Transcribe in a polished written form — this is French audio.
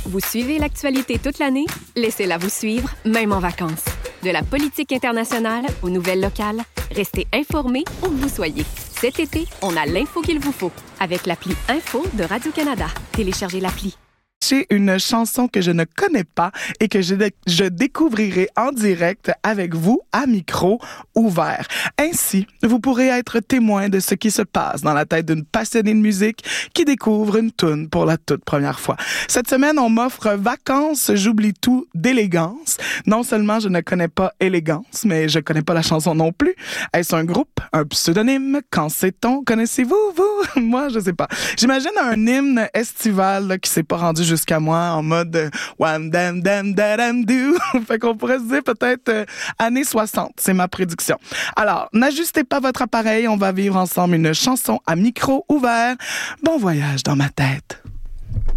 Vous suivez l'actualité toute l'année? Laissez-la vous suivre, même en vacances. De la politique internationale aux nouvelles locales, restez informés où que vous soyez. Cet été, on a l'info qu'il vous faut avec l'appli Info de Radio-Canada. Téléchargez l'appli. J'ai une chanson que je ne connais pas et que je découvrirai en direct avec vous à micro ouvert. Ainsi, vous pourrez être témoin de ce qui se passe dans la tête d'une passionnée de musique qui découvre une toune pour la toute première fois. Cette semaine, on m'offre Vacances, j'oublie tout d'élégance. Non seulement je ne connais pas Élégance, mais je connais pas la chanson non plus. Est-ce un groupe, un pseudonyme? Qu'en sait-on? Connaissez-vous, vous? Moi, je sais pas. J'imagine un hymne estival là, qui s'est pas rendu jusqu'à moi en mode wham dam dam dam do. Fait qu'on pourrait se dire peut-être années 60, c'est ma prédiction. Alors, n'ajustez pas votre appareil, on va vivre ensemble une chanson à micro ouvert. Bon voyage dans ma tête.